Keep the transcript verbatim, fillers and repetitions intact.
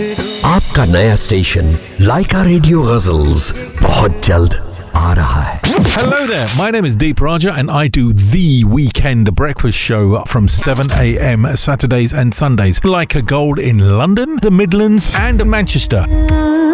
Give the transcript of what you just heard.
आपका नया स्टेशन लाइका रेडियो गजल्स बहुत जल्द आ रहा है. Hello there, my name is Deep Raja and I do The Weekend Breakfast Show from seven a.m. Saturdays and Sundays. Like a Gold in London, the Midlands and Manchester.